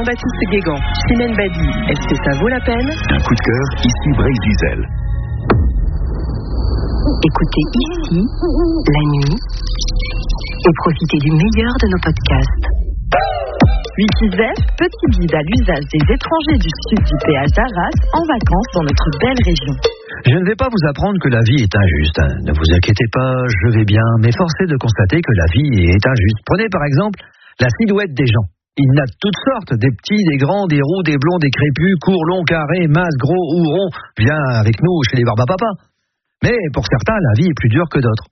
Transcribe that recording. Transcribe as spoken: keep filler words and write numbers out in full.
Jean-Baptiste Guégan, Chimène Badi, est-ce que ça vaut la peine? Un coup de cœur, ici Bryce Diesel. Écoutez ici, la nuit, et profitez du meilleur de nos podcasts. huit six F, petit guide à l'usage des étrangers du sud du péage d'Arras en vacances dans notre belle région. Je ne vais pas vous apprendre que la vie est injuste. Ne vous inquiétez pas, je vais bien, mais force est de constater que la vie est injuste. Prenez par exemple la silhouette des gens. Il y en a de toutes sortes, des petits, des grands, des roux, des blonds, des crépus, courts, longs, carrés, minces, gros ou ronds. Viens avec nous chez les barbapapas. Mais pour certains, la vie est plus dure que d'autres.